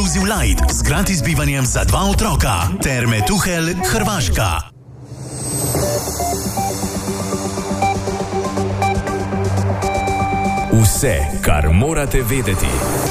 Inclusive Light z gratis bivanjem za 2 otroka. Terme Tuhelj, Hrvaška. Vse, kar morate vedeti.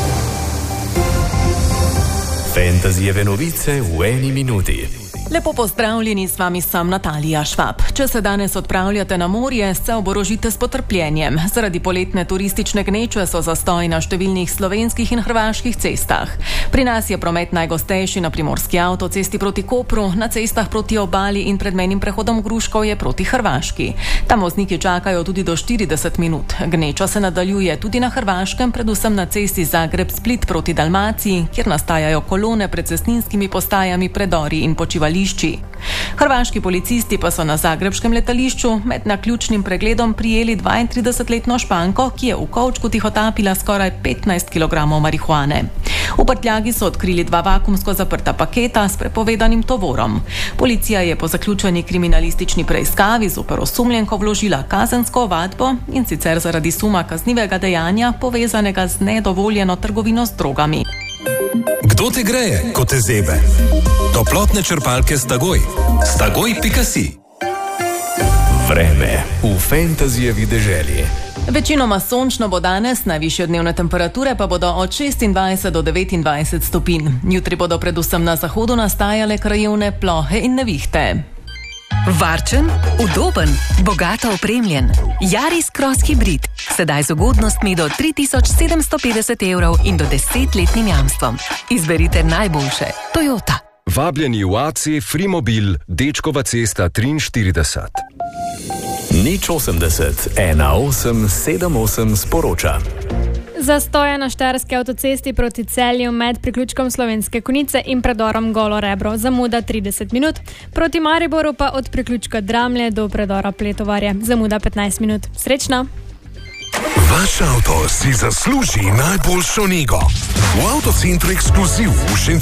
Fantasyjeve novice v 1 minuti. Lepo pozdravljeni, s vami sem Natalija Švab. Če se danes odpravljate na morje, se oborožite s potrpljenjem. Zaradi poletne turistične gneče so zastoji na številnih slovenskih in hrvaških cestah. Pri nas je promet najgostejši na primorski avtocesti proti Kopru, na cestah proti obali in pred mejnim prehodom Gruškovje proti Hrvaški. Tam vozniki čakajo tudi do 40 minut. Gneča se nadaljuje tudi na Hrvaškem, predvsem na cesti Zagreb-Split proti Dalmaciji, kjer nastajajo kolone pred cestninskimi postajami, predori in počivališči. Hrvaški policisti pa so na zagrebškem letališču med naključnim pregledom prijeli 32-letno Španko, ki je v kovčku tihotapila skoraj 15 kg marihuane. V prtljagi so odkrili 2 vakuumsko zaprta paketa s prepovedanim tovorom. Policija je po zaključeni kriminalistični preiskavi zoper osumljenko vložila kazensko ovadbo, in sicer zaradi suma kaznivega dejanja povezanega z nedovoljeno trgovino z drogami. Kdo te greje, ko te zebe? Toplotne črpalke Stagoj. Stagoj.si. Vreme v Fantasyjevi deželi. Večinoma sončno bo danes, najvišje dnevne temperature pa bodo od 26 do 29 stopinj. Jutri bodo predvsem na zahodu nastajale krajevne plohe in nevihte. Varčen, udoben, bogato opremljen. Yaris Cross Hybrid. Sedaj z ugodnostmi do 3750 evrov in do 10-letnim jamstvom. Izberite najboljše. Toyota. Vabljeni v AC Frimobil, Dečkova cesta 43. 080 1878 sporoča. Zastoja na štajerski avtocesti proti Celju med priključkom Slovenske Konjice in predorom Golo Rebro. Zamuda 30 minut. Proti Mariboru pa od priključka Dramlje do predora Pletovarje. Zamuda 15 minut. Srečno! Vaš avto si zasluži najboljšo nego. V Avtocentru Ekskluziv v